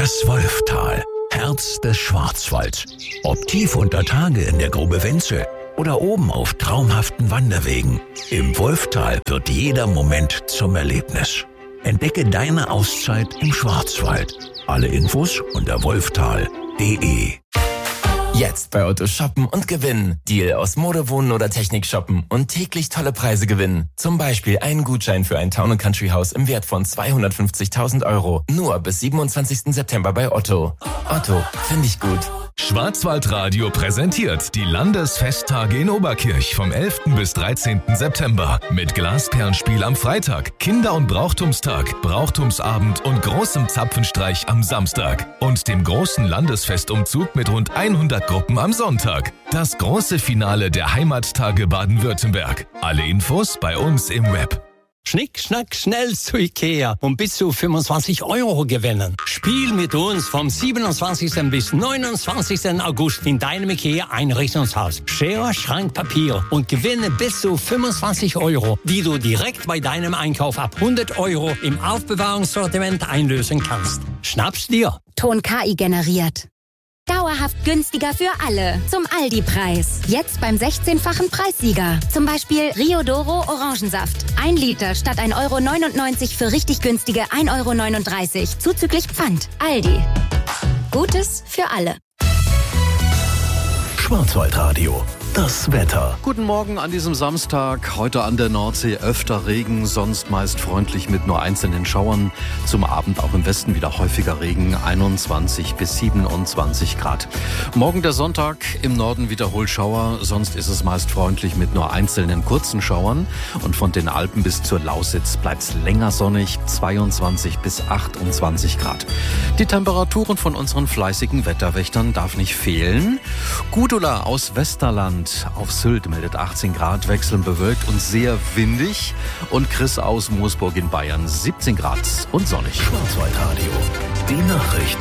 Das Wolftal, Herz des Schwarzwalds. Ob tief unter Tage in der Grube Wenzel oder oben auf traumhaften Wanderwegen. Im Wolftal wird jeder Moment zum Erlebnis. Entdecke deine Auszeit im Schwarzwald. Alle Infos unter wolftal.de. Jetzt bei Otto shoppen und gewinnen. Deal aus Mode, Wohnen oder Technik shoppen und täglich tolle Preise gewinnen. Zum Beispiel einen Gutschein für ein Town & Country Haus im Wert von 250.000 €. Nur bis 27. September bei Otto. Otto, finde ich gut. Schwarzwaldradio präsentiert die Landesfesttage in Oberkirch vom 11. bis 13. September. Mit Glasperlenspiel am Freitag, Kinder- und Brauchtumstag, Brauchtumsabend und großem Zapfenstreich am Samstag. Und dem großen Landesfestumzug mit rund 100 Gruppen am Sonntag. Das große Finale der Heimattage Baden-Württemberg. Alle Infos bei uns im Web. Schnick, schnack, schnell zu Ikea und bis zu 25 € gewinnen. Spiel mit uns vom 27. bis 29. August in deinem Ikea-Einrichtungshaus. Schere, Schrank, Papier und gewinne bis zu 25 €, die du direkt bei deinem Einkauf ab 100 € im Aufbewahrungssortiment einlösen kannst. Schnapp's dir. Ton KI generiert. Dauerhaft günstiger für alle. Zum Aldi-Preis. Jetzt beim 16-fachen Preissieger. Zum Beispiel Rio Doro Orangensaft. 1 Liter statt 1,99 € für richtig günstige 1,39 € zuzüglich Pfand. Aldi. Gutes für alle. Schwarzwaldradio. Das Wetter. Guten Morgen an diesem Samstag. Heute an der Nordsee öfter Regen, sonst meist freundlich mit nur einzelnen Schauern. Zum Abend auch im Westen wieder häufiger Regen, 21 bis 27 Grad. Morgen der Sonntag, im Norden wiederholt Schauer, sonst ist es meist freundlich mit nur einzelnen kurzen Schauern. Und von den Alpen bis zur Lausitz bleibt es länger sonnig, 22 bis 28 Grad. Die Temperaturen von unseren fleißigen Wetterwächtern darf nicht fehlen. Gudula aus Westerland auf Sylt meldet 18 Grad, wechselnd bewölkt und sehr windig. Und Chris aus Moosburg in Bayern 17 Grad und sonnig. Schwarzwaldradio. Die Nachrichten.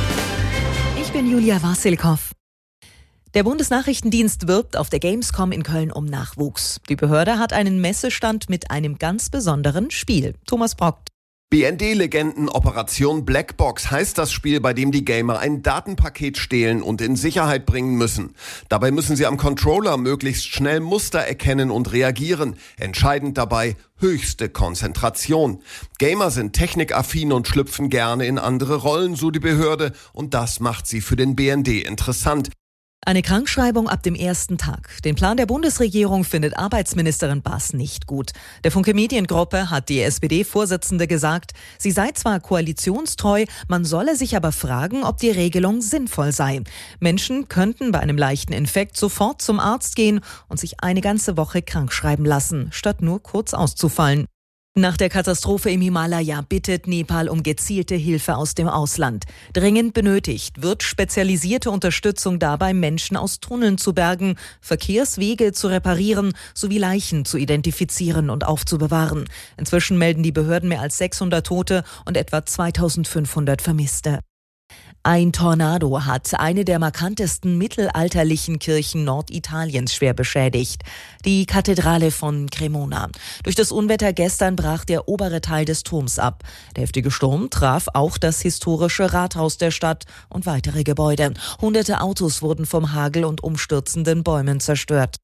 Ich bin Julia Wasilkow. Der Bundesnachrichtendienst wirbt auf der Gamescom in Köln um Nachwuchs. Die Behörde hat einen Messestand mit einem ganz besonderen Spiel. Thomas Brock. BND-Legenden Operation Blackbox heißt das Spiel, bei dem die Gamer ein Datenpaket stehlen und in Sicherheit bringen müssen. Dabei müssen sie am Controller möglichst schnell Muster erkennen und reagieren. Entscheidend dabei höchste Konzentration. Gamer sind technikaffin und schlüpfen gerne in andere Rollen, so die Behörde, und das macht sie für den BND interessant. Eine Krankschreibung ab dem ersten Tag. Den Plan der Bundesregierung findet Arbeitsministerin Bass nicht gut. Der Funke Mediengruppe hat die SPD-Vorsitzende gesagt, sie sei zwar koalitionstreu, man solle sich aber fragen, ob die Regelung sinnvoll sei. Menschen könnten bei einem leichten Infekt sofort zum Arzt gehen und sich eine ganze Woche krankschreiben lassen, statt nur kurz auszufallen. Nach der Katastrophe im Himalaya bittet Nepal um gezielte Hilfe aus dem Ausland. Dringend benötigt wird spezialisierte Unterstützung dabei, Menschen aus Tunneln zu bergen, Verkehrswege zu reparieren sowie Leichen zu identifizieren und aufzubewahren. Inzwischen melden die Behörden mehr als 600 Tote und etwa 2500 Vermisste. Ein Tornado hat eine der markantesten mittelalterlichen Kirchen Norditaliens schwer beschädigt. Die Kathedrale von Cremona. Durch das Unwetter gestern brach der obere Teil des Turms ab. Der heftige Sturm traf auch das historische Rathaus der Stadt und weitere Gebäude. Hunderte Autos wurden vom Hagel und umstürzenden Bäumen zerstört.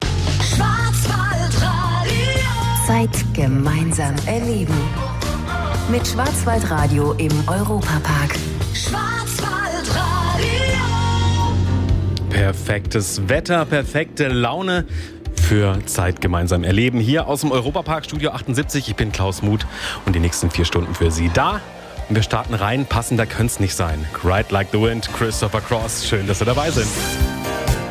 Schwarzwaldradio. Zeit gemeinsam erleben. Mit Schwarzwaldradio im Europapark. Perfektes Wetter, perfekte Laune für Zeit gemeinsam erleben. Hier aus dem Europapark Studio 78. Ich bin Klaus Muth und die nächsten 4 Stunden für Sie da. Und wir starten rein. Passender könnte es nicht sein. Ride Like the Wind, Christopher Cross. Schön, dass Sie dabei sind.